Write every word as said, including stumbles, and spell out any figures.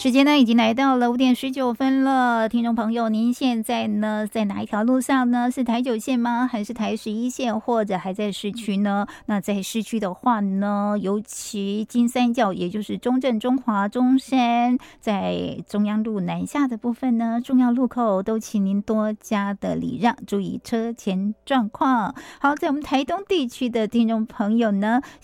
时间呢已经来到了五点十九分了，听众朋友，您现在呢在哪一条路上呢？是台九线吗？还是台十一线，或者还在市区呢？那在市区的话呢，尤其金三角，也就是中正、中华、中山，在中央路南下的部分呢，重要路口都请您多加的礼让，注意车前状况。好，在我们台东地区的听众朋友呢，